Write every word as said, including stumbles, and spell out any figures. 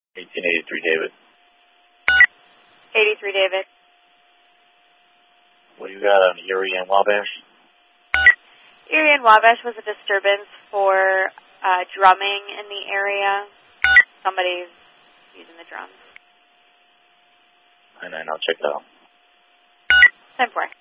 eighteen eighty-three, David. eighty-three, David. What do you got on Erie and Wabash? Erie and Wabash was a disturbance for uh, drumming in the area. Somebody's using the drums. And then I'll check that out. ten four.